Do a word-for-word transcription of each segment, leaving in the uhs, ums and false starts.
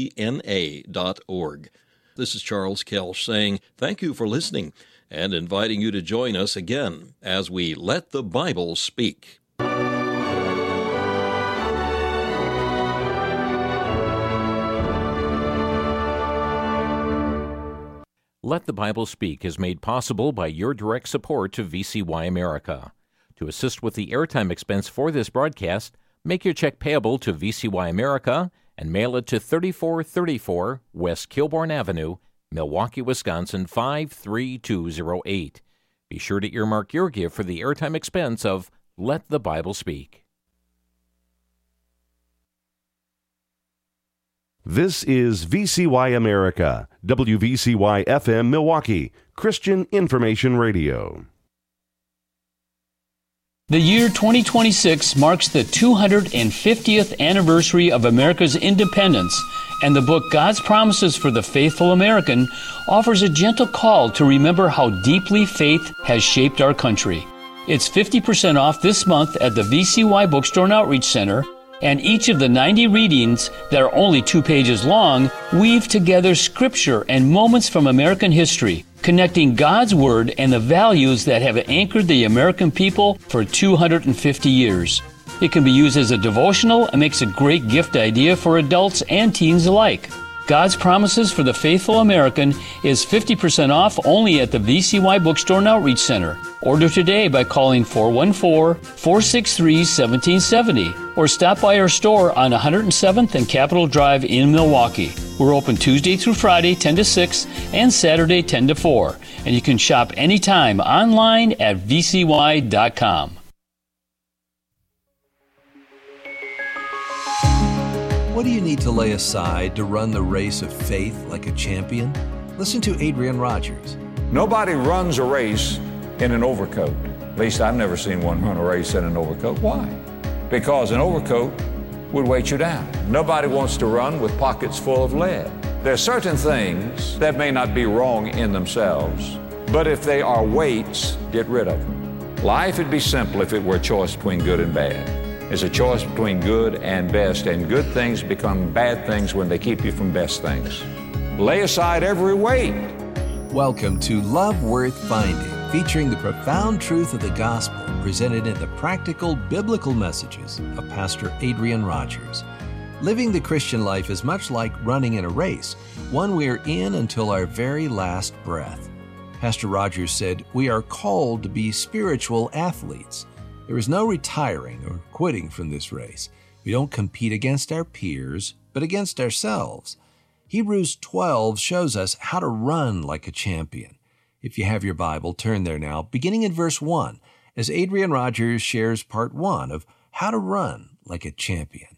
N A dot org. This is Charles Kelch saying thank you for listening and inviting you to join us again as we let the Bible speak. Let the Bible Speak is made possible by your direct support to V C Y America. To assist with the airtime expense for this broadcast, make your check payable to V C Y America and mail it to thirty-four thirty-four West Kilbourne Avenue, Milwaukee, Wisconsin five three two zero eight. Be sure to earmark your gift for the airtime expense of Let the Bible Speak. This is V C Y America, W V C Y F M Milwaukee, Christian Information Radio. The year twenty twenty-six marks the two hundred fiftieth anniversary of America's independence, and the book God's Promises for the Faithful American offers a gentle call to remember how deeply faith has shaped our country. It's fifty percent off this month at the V C Y Bookstore and Outreach Center, and each of the ninety readings that are only two pages long weave together scripture and moments from American history, connecting God's Word and the values that have anchored the American people for two hundred fifty years. It can be used as a devotional and makes a great gift idea for adults and teens alike. God's Promises for the Faithful American is fifty percent off only at the V C Y Bookstore and Outreach Center. Order today by calling four one four, four six three, one seven seven zero or stop by our store on one hundred seventh and Capitol Drive in Milwaukee. We're open Tuesday through Friday, ten to six, and Saturday, ten to four. And you can shop anytime online at v c y dot com. What do you need to lay aside to run the race of faith like a champion? Listen to Adrian Rogers. Nobody runs a race in an overcoat. At least I've never seen one run a race in an overcoat. Why? Because an overcoat would weight you down. Nobody wants to run with pockets full of lead. There are certain things that may not be wrong in themselves, but if they are weights, get rid of them. Life would be simple if it were a choice between good and bad. It's a choice between good and best, and good things become bad things when they keep you from best things. Lay aside every weight. Welcome to Love Worth Finding, featuring the profound truth of the gospel presented in the practical biblical messages of Pastor Adrian Rogers. Living the Christian life is much like running in a race, one we're in until our very last breath. Pastor Rogers said, "We are called to be spiritual athletes. There is no retiring or quitting from this race. We don't compete against our peers, but against ourselves." Hebrews twelve shows us how to run like a champion. If you have your Bible, turn there now, beginning in verse one, as Adrian Rogers shares part one of how to run like a champion.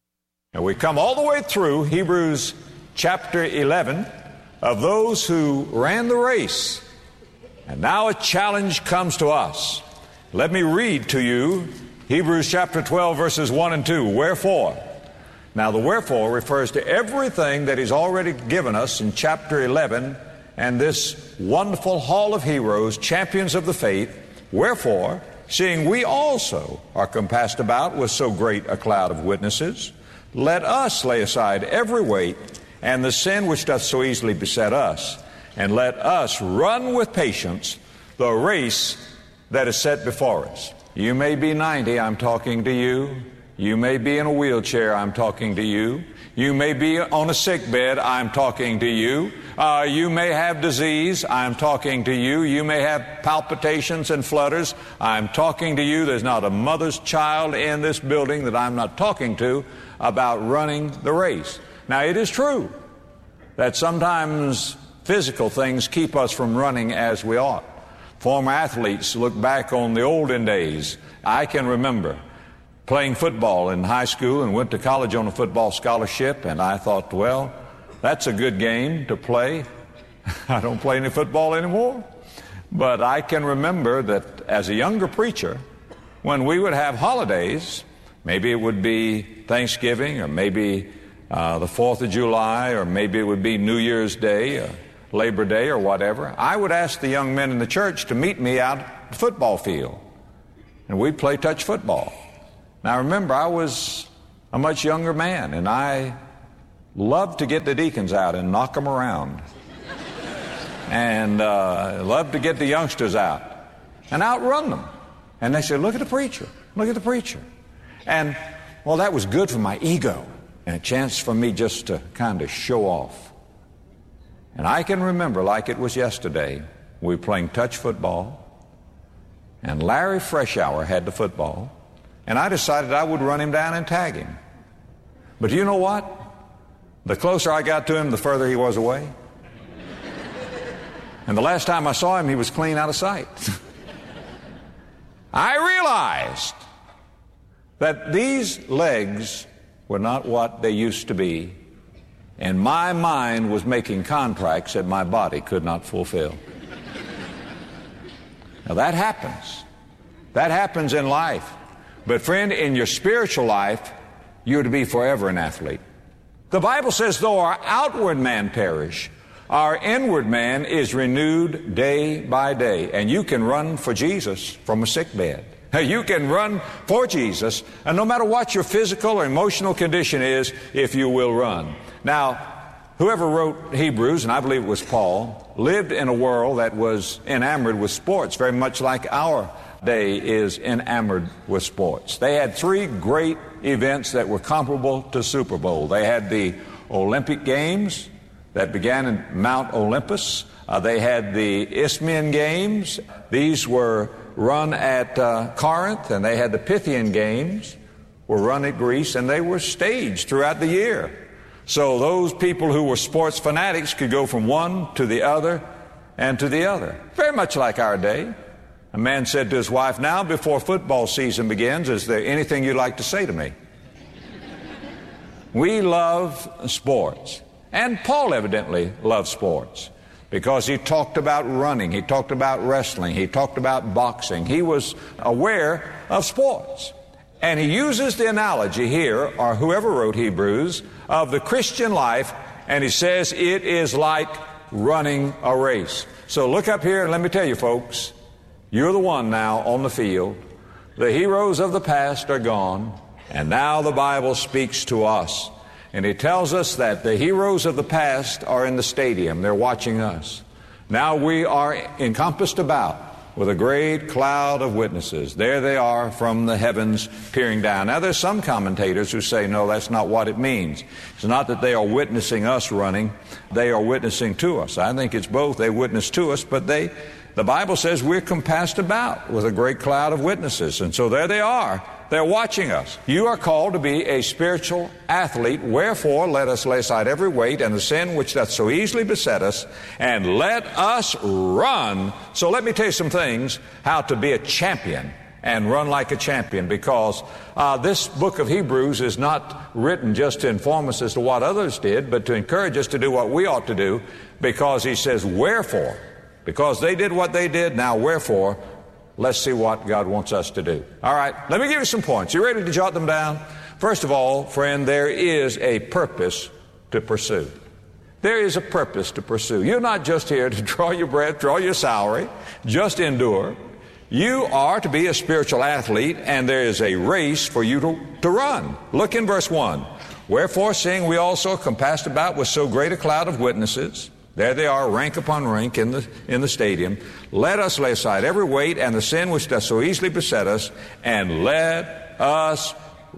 And we come all the way through Hebrews chapter eleven of those who ran the race. And now a challenge comes to us. Let me read to you Hebrews chapter twelve, verses one and two. Wherefore? Now the wherefore refers to everything that He's already given us in chapter eleven and this wonderful hall of heroes, champions of the faith. Wherefore, seeing we also are compassed about with so great a cloud of witnesses, let us lay aside every weight and the sin which doth so easily beset us, and let us run with patience the race that is set before us. You may be ninety, I'm talking to you. You may be in a wheelchair, I'm talking to you. You may be on a sick bed, I'm talking to you. Uh, you may have disease, I'm talking to you. You may have palpitations and flutters, I'm talking to you. There's not a mother's child in this building that I'm not talking to about running the race. Now, it is true that sometimes physical things keep us from running as we ought. Former athletes look back on the olden days. I can remember playing football in high school and went to college on a football scholarship, and I thought, well, that's a good game to play. I don't play any football anymore. But I can remember that as a younger preacher, when we would have holidays, maybe it would be Thanksgiving, or maybe uh, the fourth of July, or maybe it would be New Year's Day, or Labor Day, or whatever, I would ask the young men in the church to meet me out at the football field, and we'd play touch football. Now remember, I was a much younger man, and I loved to get the deacons out and knock them around. And uh, loved to get the youngsters out and outrun them. And they said, look at the preacher, look at the preacher. And, well, that was good for my ego and a chance for me just to kind of show off. And I can remember like it was yesterday, we were playing touch football, and Larry Freshour had the football, and I decided I would run him down and tag him. But you know what? The closer I got to him, the further he was away. And the last time I saw him, he was clean out of sight. I realized that these legs were not what they used to be, and my mind was making contracts that my body could not fulfill. Now that happens. That happens in life. But friend, in your spiritual life, you're to be forever an athlete. The Bible says, though our outward man perish, our inward man is renewed day by day. And you can run for Jesus from a sick bed. You can run for Jesus, and no matter what your physical or emotional condition is, if you will run. Now, whoever wrote Hebrews, and I believe it was Paul, lived in a world that was enamored with sports, very much like our day is enamored with sports. They had three great events that were comparable to Super Bowl. They had the Olympic Games that began in Mount Olympus. Uh, they had the Isthmian Games. These were run at uh, Corinth, and they had the Pythian Games were run at Greece, and they were staged throughout the year. So those people who were sports fanatics could go from one to the other and to the other. Very much like our day. A man said to his wife, now before football season begins, is there anything you'd like to say to me? We love sports. And Paul evidently loved sports because he talked about running, he talked about wrestling, he talked about boxing. He was aware of sports. And he uses the analogy here, or whoever wrote Hebrews, of the Christian life, and he says it is like running a race. So look up here and let me tell you, folks, you're the one now on the field. The heroes of the past are gone, and now the Bible speaks to us. And it tells us that the heroes of the past are in the stadium. They're watching us. Now we are encompassed about with a great cloud of witnesses. There they are from the heavens peering down. Now there's some commentators who say, no, that's not what it means. It's not that they are witnessing us running. They are witnessing to us. I think it's both. They witness to us, but they, the Bible says we're compassed about with a great cloud of witnesses. And so there they are. They're watching us. You are called to be a spiritual athlete. Wherefore, let us lay aside every weight and the sin which doth so easily beset us, and let us run. So let me tell you some things, how to be a champion and run like a champion, because uh, this book of Hebrews is not written just to inform us as to what others did, but to encourage us to do what we ought to do, because he says, wherefore, because they did what they did, now wherefore, let's see what God wants us to do. All right, let me give you some points. You ready to jot them down? First of all, friend, there is a purpose to pursue. There is a purpose to pursue. You're not just here to draw your breath, draw your salary, just endure. You are to be a spiritual athlete, and there is a race for you to, to run. Look in verse one. Wherefore, seeing we also are compassed about with so great a cloud of witnesses, there they are, rank upon rank in the in the stadium. Let us lay aside every weight and the sin which doth so easily beset us, and let us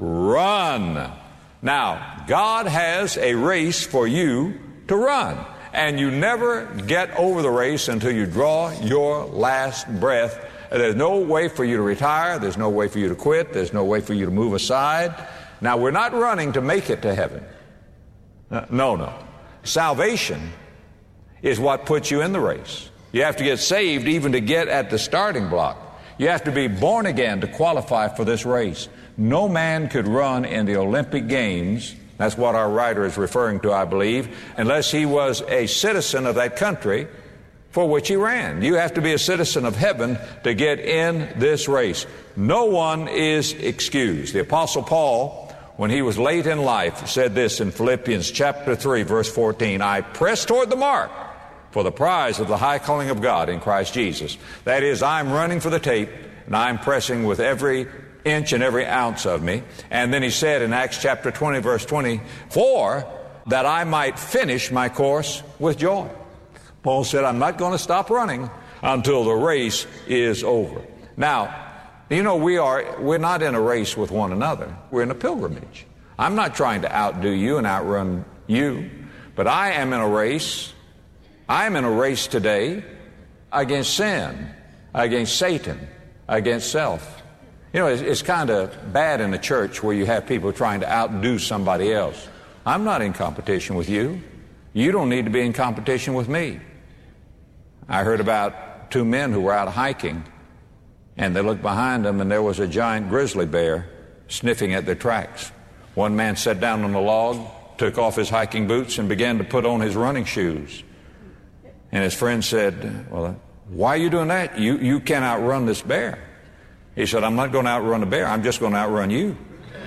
run. Now, God has a race for you to run, and you never get over the race until you draw your last breath. There's no way for you to retire. There's no way for you to quit. There's no way for you to move aside. Now, we're not running to make it to heaven. Uh, no, no. Salvation is what puts you in the race. You have to get saved even to get at the starting block. You have to be born again to qualify for this race. No man could run in the Olympic Games, that's what our writer is referring to, I believe, unless he was a citizen of that country for which he ran. You have to be a citizen of heaven to get in this race. No one is excused. The Apostle Paul, when he was late in life, said this in Philippians chapter three, verse fourteen, I press toward the mark for the prize of the high calling of God in Christ Jesus. That is, I'm running for the tape, and I'm pressing with every inch and every ounce of me. And then he said in Acts chapter twenty, verse twenty-four, that I might finish my course with joy. Paul said, I'm not going to stop running until the race is over. Now, you know, we are, we're not in a race with one another. We're in a pilgrimage. I'm not trying to outdo you and outrun you, but I am in a race. I am in a race today against sin, against Satan, against self. You know, it's, it's kind of bad in the church where you have people trying to outdo somebody else. I'm not in competition with you. You don't need to be in competition with me. I heard about two men who were out hiking, and they looked behind them, and there was a giant grizzly bear sniffing at their tracks. One man sat down on a log, took off his hiking boots, and began to put on his running shoes. And his friend said, well, why are you doing that? You, you can't outrun this bear. He said, I'm not going to outrun the bear. I'm just going to outrun you.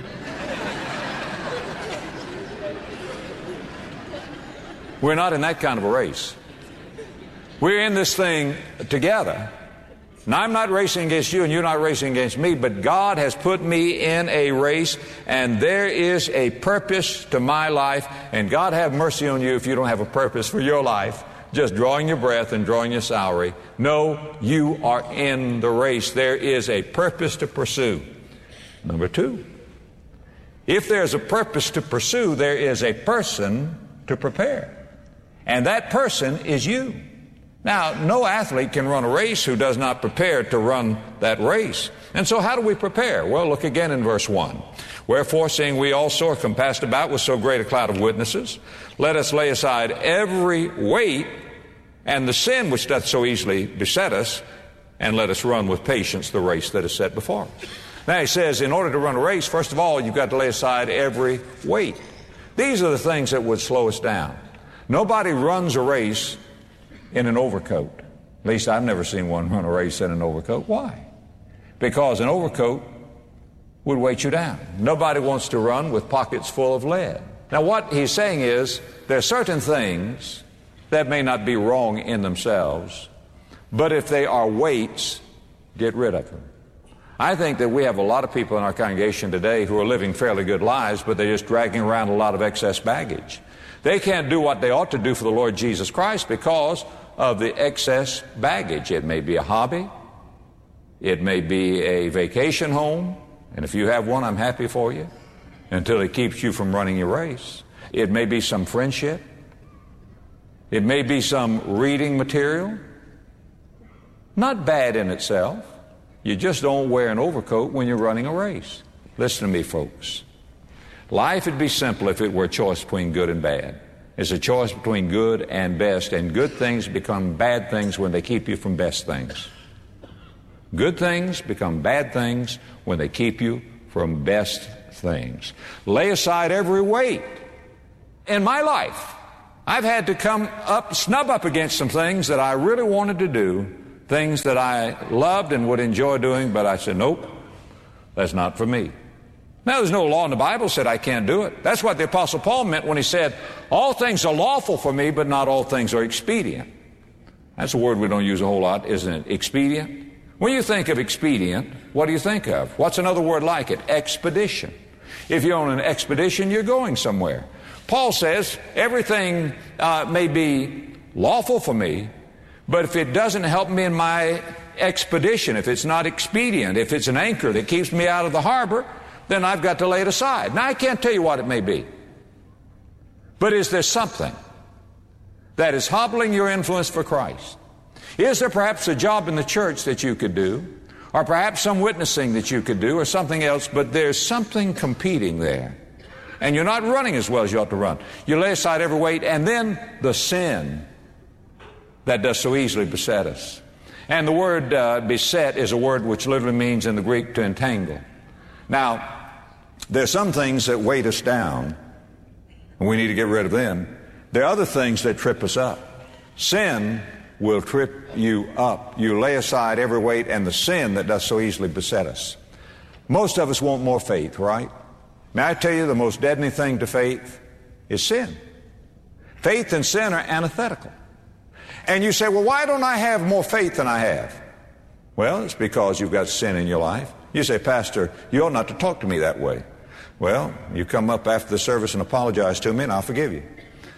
We're not in that kind of a race. We're in this thing together. Now, I'm not racing against you and you're not racing against me, but God has put me in a race, and there is a purpose to my life, and God have mercy on you if you don't have a purpose for your life, just drawing your breath and drawing your salary. No, you are in the race. There is a purpose to pursue. Number two, if there's a purpose to pursue, there is a person to prepare, and that person is you. Now, no athlete can run a race who does not prepare to run that race. And so how do we prepare? Well, look again in verse one. Wherefore, seeing we also are compassed about with so great a cloud of witnesses, let us lay aside every weight and the sin which doth so easily beset us, and let us run with patience the race that is set before us. Now, he says, in order to run a race, first of all, you've got to lay aside every weight. These are the things that would slow us down. Nobody runs a race in an overcoat. At least I've never seen one run a race in an overcoat. Why? Because an overcoat would weight you down. Nobody wants to run with pockets full of lead. Now, what he's saying is there are certain things that may not be wrong in themselves, but if they are weights, get rid of them. I think that we have a lot of people in our congregation today who are living fairly good lives, but they're just dragging around a lot of excess baggage. They can't do what they ought to do for the Lord Jesus Christ because of the excess baggage. It may be a hobby. It may be a vacation home. And if you have one, I'm happy for you until it keeps you from running your race. It may be some friendship. It may be some reading material. Not bad in itself. You just don't wear an overcoat when you're running a race. Listen to me, folks. Life would be simple if it were a choice between good and bad. It's a choice between good and best, and good things become bad things when they keep you from best things. Good things become bad things when they keep you from best things. Lay aside every weight. In my life, I've had to come up, snub up against some things that I really wanted to do, things that I loved and would enjoy doing, but I said, nope, that's not for me. Now, there's no law in the Bible that said I can't do it. That's what the Apostle Paul meant when he said, all things are lawful for me, but not all things are expedient. That's a word we don't use a whole lot, isn't it? Expedient. When you think of expedient, what do you think of? What's another word like it? Expedition. If you're on an expedition, you're going somewhere. Paul says, everything uh, may be lawful for me, but if it doesn't help me in my expedition, if it's not expedient, if it's an anchor that keeps me out of the harbor, then I've got to lay it aside. Now, I can't tell you what it may be. But is there something that is hobbling your influence for Christ? Is there perhaps a job in the church that you could do, or perhaps some witnessing that you could do, or something else, but there's something competing there, and you're not running as well as you ought to run? You lay aside every weight, and then the sin that does so easily beset us. And the word uh, beset is a word which literally means in the Greek to entangle. Now, there are some things that weight us down, and we need to get rid of them. There are other things that trip us up. Sin will trip you up. You lay aside every weight and the sin that does so easily beset us. Most of us want more faith, right? May I tell you the most deadening thing to faith is sin. Faith and sin are antithetical. And you say, well, why don't I have more faith than I have? Well, it's because you've got sin in your life. You say, Pastor, you ought not to talk to me that way. Well, you come up after the service and apologize to me, and I'll forgive you.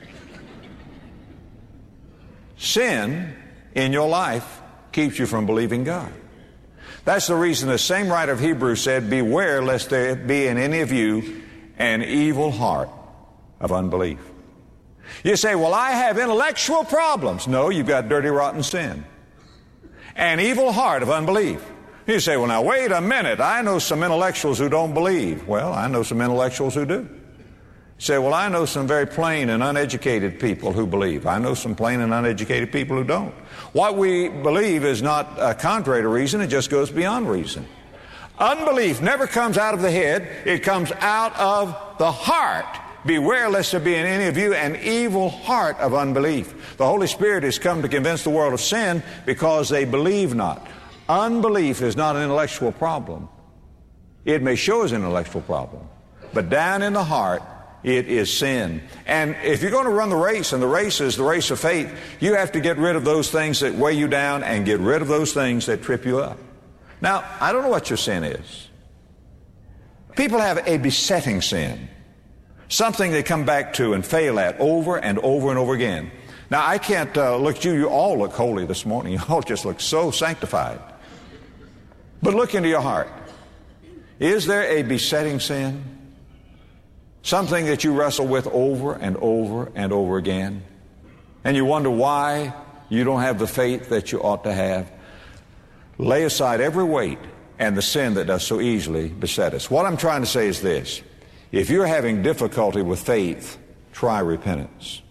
Sin in your life keeps you from believing God. That's the reason the same writer of Hebrews said, beware lest there be in any of you an evil heart of unbelief. You say, well, I have intellectual problems. No, you've got dirty, rotten sin. An evil heart of unbelief. You say, well, now, wait a minute. I know some intellectuals who don't believe. Well, I know some intellectuals who do. You say, well, I know some very plain and uneducated people who believe. I know some plain and uneducated people who don't. What we believe is not uh, contrary to reason. It just goes beyond reason. Unbelief never comes out of the head. It comes out of the heart. Beware lest there be in any of you an evil heart of unbelief. The Holy Spirit has come to convince the world of sin because they believe not. Unbelief is not an intellectual problem. It may show as an intellectual problem, but down in the heart, it is sin. And if you're going to run the race, and the race is the race of faith, you have to get rid of those things that weigh you down and get rid of those things that trip you up. Now, I don't know what your sin is. People have a besetting sin, something they come back to and fail at over and over and over again. Now, I can't uh, look at you. You all look holy this morning. You all just look so sanctified. But look into your heart. Is there a besetting sin? Something that you wrestle with over and over and over again? And you wonder why you don't have the faith that you ought to have? Lay aside every weight and the sin that does so easily beset us. What I'm trying to say is this. If you're having difficulty with faith, try repentance.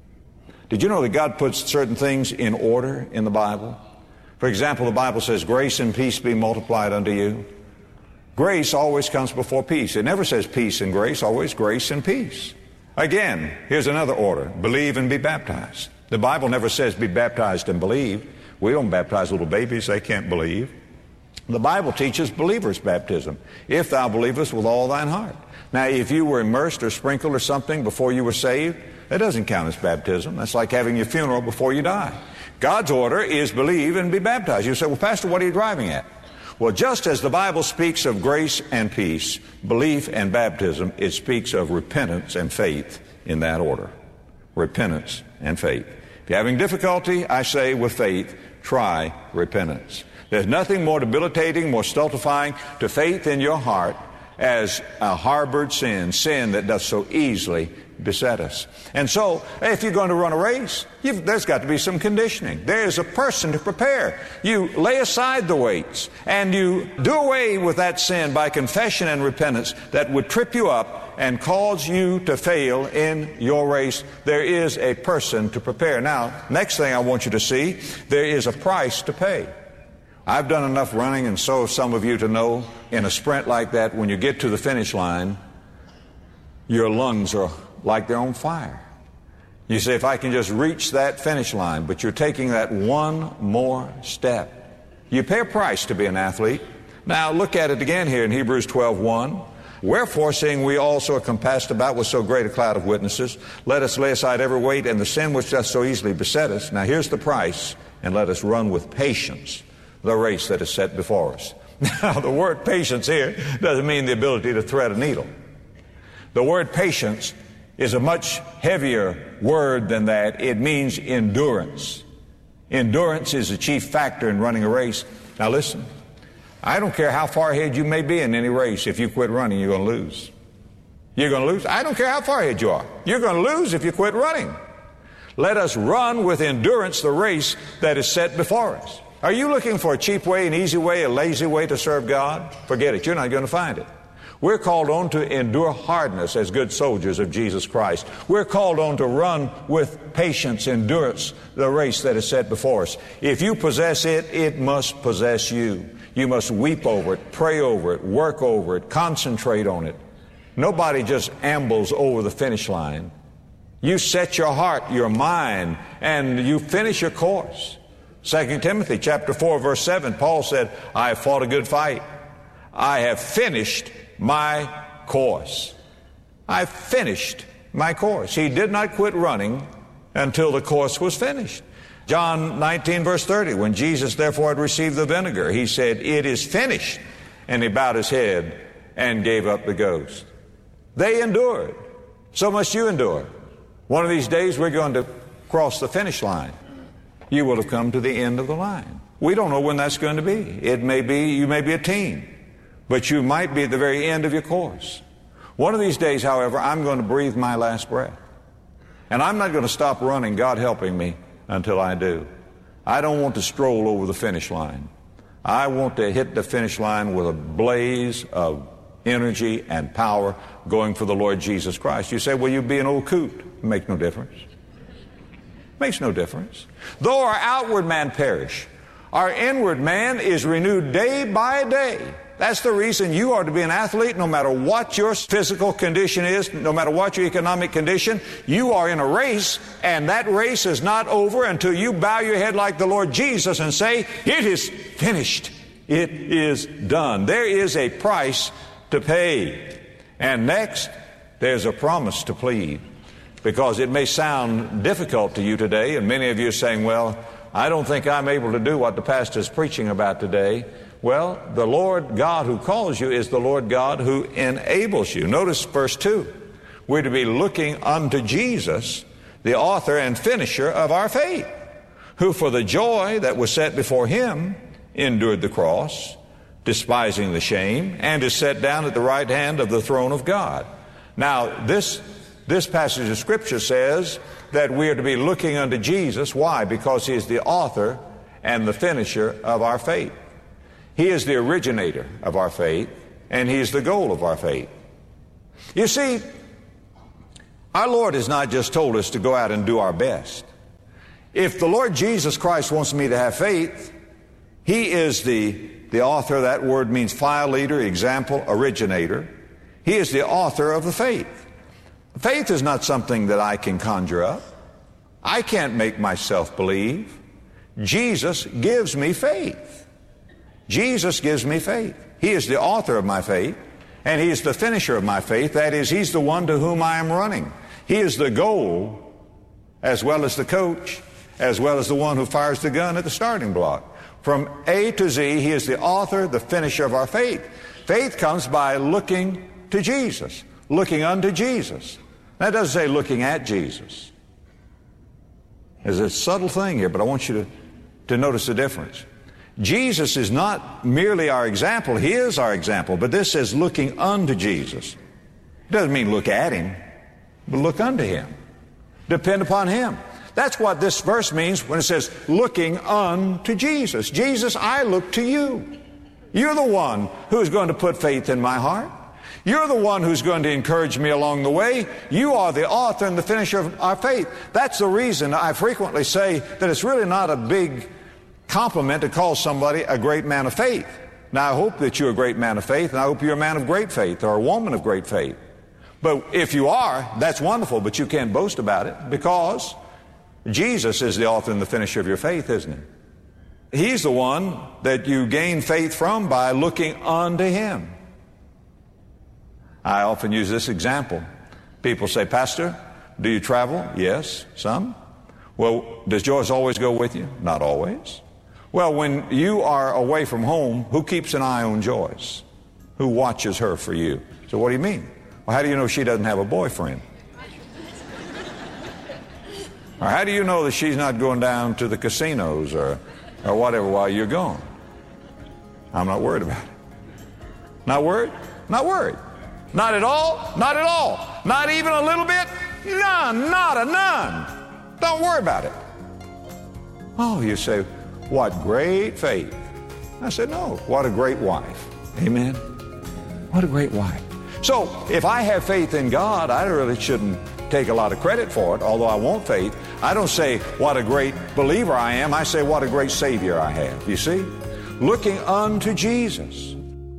Did you know that God puts certain things in order in the Bible? For example, the Bible says, grace and peace be multiplied unto you. Grace always comes before peace. It never says peace and grace, always grace and peace. Again, here's another order. Believe and be baptized. The Bible never says be baptized and believe. We don't baptize little babies. They can't believe. The Bible teaches believers' baptism. If thou believest with all thine heart. Now, if you were immersed or sprinkled or something before you were saved, that doesn't count as baptism. That's like having your funeral before you die. God's order is believe and be baptized. You say, well, Pastor, what are you driving at? Well, just as the Bible speaks of grace and peace, belief and baptism, it speaks of repentance and faith in that order. Repentance and faith. If you're having difficulty, I say with faith, try repentance. There's nothing more debilitating, more stultifying to faith in your heart as a harbored sin, sin that does so easily beset us. And so, if you're going to run a race, you've, there's got to be some conditioning. There is a person to prepare. You lay aside the weights, and you do away with that sin by confession and repentance that would trip you up and cause you to fail in your race. There is a person to prepare. Now, next thing I want you to see, there is a price to pay. I've done enough running, and so have some of you, to know in a sprint like that, when you get to the finish line, your lungs are like they're on fire. You say, if I can just reach that finish line, but you're taking that one more step. You pay a price to be an athlete. Now look at it again here in Hebrews twelve one. Wherefore, seeing we also are compassed about with so great a cloud of witnesses, let us lay aside every weight and the sin which doth so easily beset us. Now here's the price, and let us run with patience the race that is set before us. Now the word patience here doesn't mean the ability to thread a needle. The word patience is a much heavier word than that. It means endurance. Endurance is the chief factor in running a race. Now listen, I don't care how far ahead you may be in any race. If you quit running, you're going to lose. You're going to lose. I don't care how far ahead you are. You're going to lose if you quit running. Let us run with endurance the race that is set before us. Are you looking for a cheap way, an easy way, a lazy way to serve God? Forget it. You're not going to find it. We're called on to endure hardness as good soldiers of Jesus Christ. We're called on to run with patience, endurance, the race that is set before us. If you possess it, it must possess you. You must weep over it, pray over it, work over it, concentrate on it. Nobody just ambles over the finish line. You set your heart, your mind, and you finish your course. Second Timothy chapter four, verse seven, Paul said, I have fought a good fight. I have finished my course. I finished my course. He did not quit running until the course was finished. John nineteen, verse thirty, when Jesus therefore had received the vinegar, he said, it is finished. And he bowed his head and gave up the ghost. They endured. So must you endure. One of these days we're going to cross the finish line. You will have come to the end of the line. We don't know when that's going to be. It may be, you may be a teen, but you might be at the very end of your course. One of these days, however, I'm going to breathe my last breath. And I'm not going to stop running, God helping me, until I do. I don't want to stroll over the finish line. I want to hit the finish line with a blaze of energy and power going for the Lord Jesus Christ. You say, well, you be an old coot. Makes no difference. Makes no difference. Though our outward man perish, our inward man is renewed day by day. That's the reason you are to be an athlete no matter what your physical condition is, no matter what your economic condition. You are in a race, and that race is not over until you bow your head like the Lord Jesus and say, it is finished. It is done. There is a price to pay. And next, there's a promise to plead. Because it may sound difficult to you today, and many of you are saying, well, I don't think I'm able to do what the pastor is preaching about today. Well, the Lord God who calls you is the Lord God who enables you. Notice verse two. We're to be looking unto Jesus, the author and finisher of our faith, who for the joy that was set before him endured the cross, despising the shame, and is set down at the right hand of the throne of God. Now, this, this passage of Scripture says that we are to be looking unto Jesus. Why? Because he is the author and the finisher of our faith. He is the originator of our faith, and he is the goal of our faith. You see, our Lord has not just told us to go out and do our best. If the Lord Jesus Christ wants me to have faith, he is the, the author. That word means file leader, example, originator. He is the author of the faith. Faith is not something that I can conjure up. I can't make myself believe. Jesus gives me faith. Jesus gives me faith. He is the author of my faith, and he is the finisher of my faith. That is, he's the one to whom I am running. He is the goal, as well as the coach, as well as the one who fires the gun at the starting block. From A to Z, he is the author, the finisher of our faith. Faith comes by looking to Jesus, looking unto Jesus. That doesn't say looking at Jesus. There's a subtle thing here, but I want you to, to notice the difference. Jesus is not merely our example. He is our example. But this says looking unto Jesus. It doesn't mean look at him, but look unto him. Depend upon him. That's what this verse means when it says looking unto Jesus. Jesus, I look to you. You're the one who's going to put faith in my heart. You're the one who's going to encourage me along the way. You are the author and the finisher of our faith. That's the reason I frequently say that it's really not a big compliment to call somebody a great man of faith. Now, I hope that you're a great man of faith, and I hope you're a man of great faith or a woman of great faith. But if you are, that's wonderful, but you can't boast about it because Jesus is the author and the finisher of your faith, isn't he? He's the one that you gain faith from by looking unto him. I often use this example. People say, Pastor, do you travel? Yes, some. Well, does Joyce always go with you? Not always. Well, when you are away from home, who keeps an eye on Joyce? Who watches her for you? So what do you mean? Well, how do you know she doesn't have a boyfriend? Or how do you know that she's not going down to the casinos or, or whatever while you're gone? I'm not worried about it. Not worried? Not worried. Not at all? Not at all. Not even a little bit? None. Not a none. Don't worry about it. Oh, you say, what great faith. I said, no, what a great wife. Amen. What a great wife. So if I have faith in God, I really shouldn't take a lot of credit for it, although I want faith. I don't say what a great believer I am. I say what a great Savior I have. You see? Looking unto Jesus.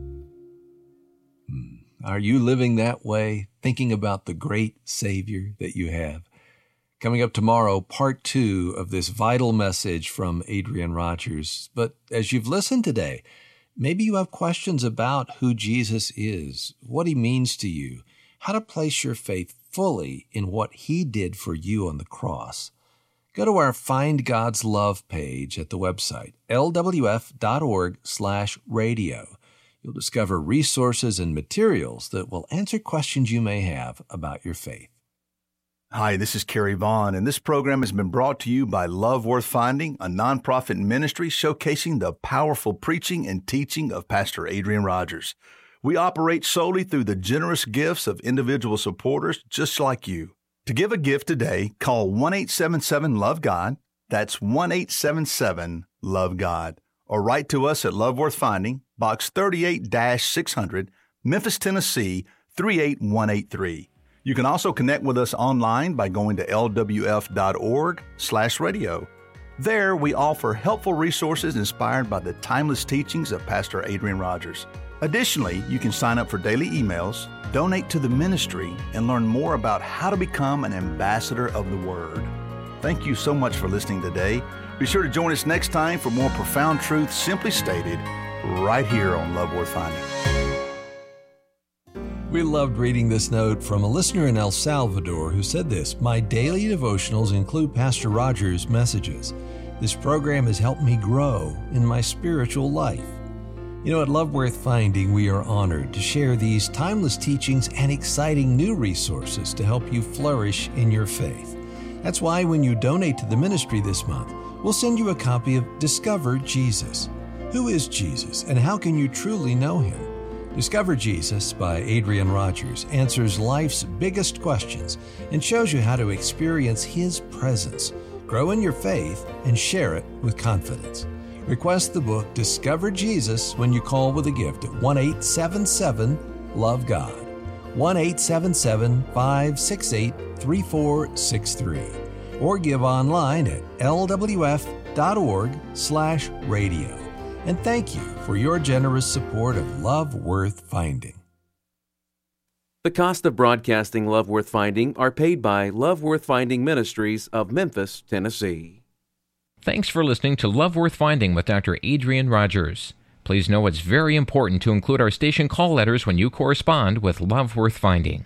Are you living that way, thinking about the great Savior that you have? Coming up tomorrow, part two of this vital message from Adrian Rogers. But as you've listened today, maybe you have questions about who Jesus is, what he means to you, how to place your faith fully in what he did for you on the cross. Go to our Find God's Love page at the website, l w f dot org slash radio. You'll discover resources and materials that will answer questions you may have about your faith. Hi, this is Kerry Vaughn, and this program has been brought to you by Love Worth Finding, a nonprofit ministry showcasing the powerful preaching and teaching of Pastor Adrian Rogers. We operate solely through the generous gifts of individual supporters just like you. To give a gift today, call one eight seven seven, love God. That's one eight seven seven, love God. Or write to us at Love Worth Finding, Box thirty-eight six hundred, Memphis, Tennessee, three eight one eight three. You can also connect with us online by going to L W F dot org slash radio. There, we offer helpful resources inspired by the timeless teachings of Pastor Adrian Rogers. Additionally, you can sign up for daily emails, donate to the ministry, and learn more about how to become an ambassador of the Word. Thank you so much for listening today. Be sure to join us next time for more profound truth simply stated right here on Love Worth Finding. We loved reading this note from a listener in El Salvador who said this: "My daily devotionals include Pastor Rogers' messages. This program has helped me grow in my spiritual life." You know, at Love Worth Finding, we are honored to share these timeless teachings and exciting new resources to help you flourish in your faith. That's why when you donate to the ministry this month, we'll send you a copy of Discover Jesus. Who is Jesus, and how can you truly know him? Discover Jesus by Adrian Rogers answers life's biggest questions and shows you how to experience his presence, grow in your faith, and share it with confidence. Request the book Discover Jesus when you call with a gift at one eight seven seven, love God, one eight seven seven, five six eight, three four six three, or give online at L W F dot org slash radio. And thank you for your generous support of Love Worth Finding. The cost of broadcasting Love Worth Finding are paid by Love Worth Finding Ministries of Memphis, Tennessee. Thanks for listening to Love Worth Finding with Doctor Adrian Rogers. Please know it's very important to include our station call letters when you correspond with Love Worth Finding.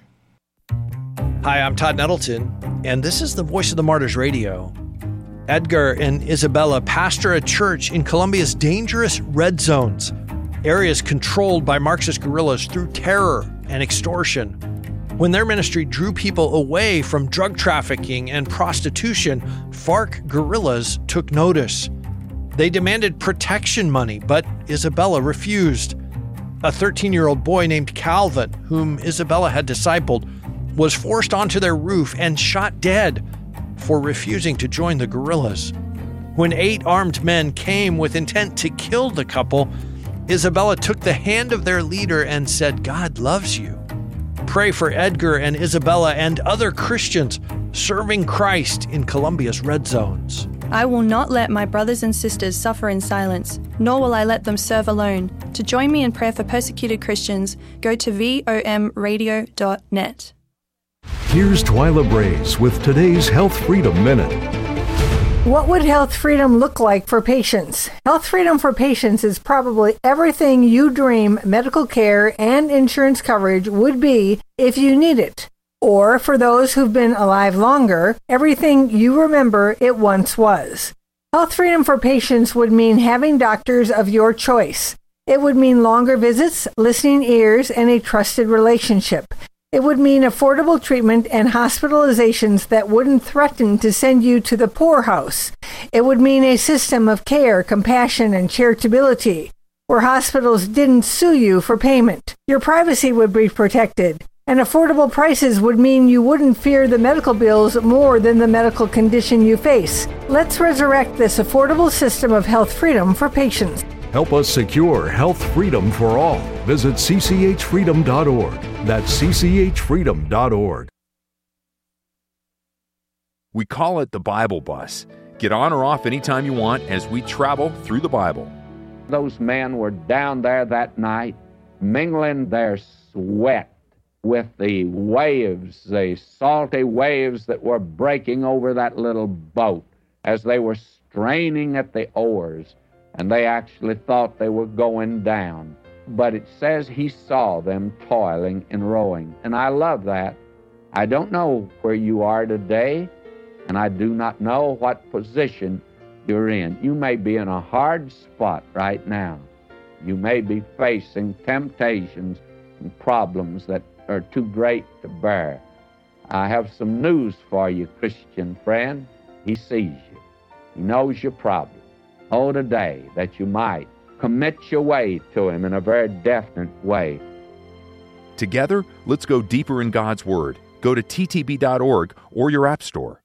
Hi, I'm Todd Nettleton, and this is the Voice of the Martyrs Radio. Edgar and Isabella pastor a church in Colombia's dangerous red zones, areas controlled by Marxist guerrillas through terror and extortion. When their ministry drew people away from drug trafficking and prostitution, FARC guerrillas took notice. They demanded protection money, but Isabella refused. A thirteen-year-old boy named Calvin, whom Isabella had discipled, was forced onto their roof and shot dead for refusing to join the guerrillas. When eight armed men came with intent to kill the couple, Isabella took the hand of their leader and said, "God loves you." Pray for Edgar and Isabella and other Christians serving Christ in Colombia's red zones. I will not let my brothers and sisters suffer in silence, nor will I let them serve alone. To join me in prayer for persecuted Christians, go to V O M radio dot net. Here's Twyla Brace with today's Health Freedom Minute. What would health freedom look like for patients? Health freedom for patients is probably everything you dream medical care and insurance coverage would be if you need it. Or, for those who've been alive longer, everything you remember it once was. Health freedom for patients would mean having doctors of your choice. It would mean longer visits, listening ears, and a trusted relationship. It would mean affordable treatment and hospitalizations that wouldn't threaten to send you to the poorhouse. It would mean a system of care, compassion, and charitability, where hospitals didn't sue you for payment. Your privacy would be protected, and affordable prices would mean you wouldn't fear the medical bills more than the medical condition you face. Let's resurrect this affordable system of health freedom for patients. Help us secure health freedom for all. Visit c c h freedom dot org. That's c c h freedom dot org. We call it the Bible Bus. Get on or off anytime you want as we travel through the Bible. Those men were down there that night, mingling their sweat with the waves, the salty waves that were breaking over that little boat as they were straining at the oars. And they actually thought they were going down. But it says he saw them toiling and rowing. And I love that. I don't know where you are today, and I do not know what position you're in. You may be in a hard spot right now. You may be facing temptations and problems that are too great to bear. I have some news for you, Christian friend. He sees you. He knows your problem. Oh, today that you might commit your way to Him in a very definite way. Together, let's go deeper in God's Word. Go to T T B dot org or your app store.